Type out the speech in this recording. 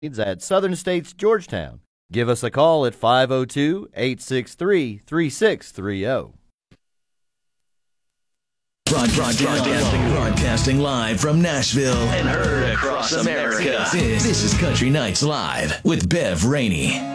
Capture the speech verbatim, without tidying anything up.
at Southern States Georgetown. Give us a call at five oh two, eight six three, three six three oh. Broadcasting, broadcasting live from Nashville and heard across America. This, this is Country Nights Live with Bev Rainey.